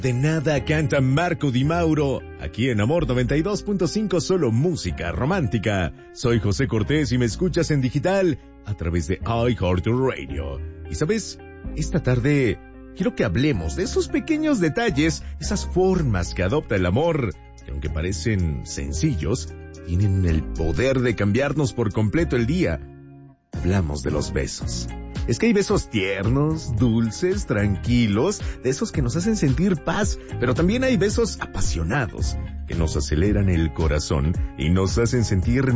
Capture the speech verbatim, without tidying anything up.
De nada canta Marco Di Mauro, aquí en Amor noventa y dos punto cinco, solo música romántica. Soy José Cortés y me escuchas en digital a través de iHeartRadio. Y sabes, esta tarde quiero que hablemos de esos pequeños detalles, esas formas que adopta el amor, que aunque parecen sencillos, tienen el poder de cambiarnos por completo el día. Hablamos de los besos. Es que hay besos tiernos, dulces, tranquilos, de esos que nos hacen sentir paz, pero también hay besos apasionados, que nos aceleran el corazón y nos hacen sentir